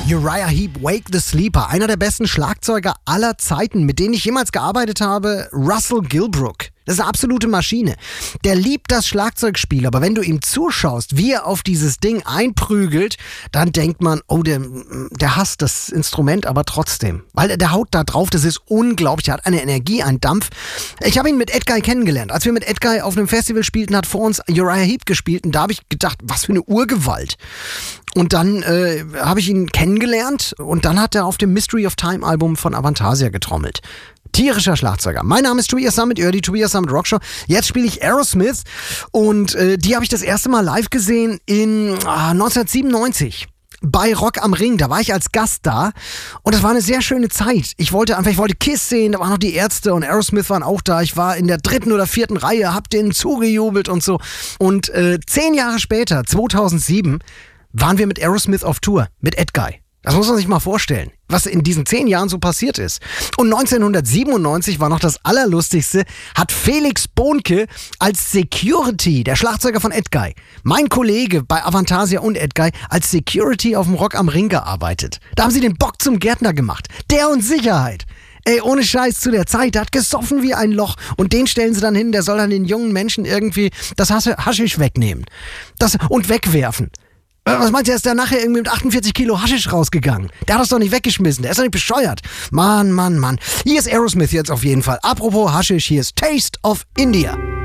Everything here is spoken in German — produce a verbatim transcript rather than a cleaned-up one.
Uriah Heep, Wake the Sleeper, einer der besten Schlagzeuger aller Zeiten, mit denen ich jemals gearbeitet habe, Russell Gilbrook. Das ist eine absolute Maschine. Der liebt das Schlagzeugspiel, aber wenn du ihm zuschaust, wie er auf dieses Ding einprügelt, dann denkt man, oh, der, der hasst das Instrument, aber trotzdem. Weil der, der haut da drauf, das ist unglaublich, er hat eine Energie, einen Dampf. Ich habe ihn mit Edguy kennengelernt. Als wir mit Edguy auf einem Festival spielten, hat vor uns Uriah Heep gespielt und da habe ich gedacht, was für eine Urgewalt. Und dann äh, habe ich ihn kennengelernt und dann hat er auf dem Mystery of Time Album von Avantasia getrommelt. Tierischer Schlagzeuger. Mein Name ist Tobias Summit, ihr hört die Tobias Summit Rockshow. Jetzt spiele ich Aerosmith und äh, die habe ich das erste Mal live gesehen in ah, neunzehnhundertsiebenundneunzig. Bei Rock am Ring, da war ich als Gast da und das war eine sehr schöne Zeit. Ich wollte einfach, ich wollte Kiss sehen, da waren noch die Ärzte und Aerosmith waren auch da. Ich war in der dritten oder vierten Reihe, hab denen zugejubelt und so. Und äh, zehn Jahre später, zweitausendsieben, waren wir mit Aerosmith auf Tour, mit Edguy. Das muss man sich mal vorstellen, was in diesen zehn Jahren so passiert ist. Und neunzehnhundertsiebenundneunzig war noch das Allerlustigste, hat Felix Bohnke als Security, der Schlagzeuger von Edguy, mein Kollege bei Avantasia und Edguy, als Security auf dem Rock am Ring gearbeitet. Da haben sie den Bock zum Gärtner gemacht. Der und Sicherheit. Ey, ohne Scheiß, zu der Zeit, der hat gesoffen wie ein Loch und den stellen sie dann hin, der soll dann den jungen Menschen irgendwie das Haschisch wegnehmen das, und wegwerfen. Was meinst du, er ist da nachher irgendwie mit achtundvierzig Kilo Haschisch rausgegangen? Der hat das doch nicht weggeschmissen, der ist doch nicht bescheuert. Mann, Mann, Mann. Hier ist Aerosmith jetzt auf jeden Fall. Apropos Haschisch, hier ist Taste of India.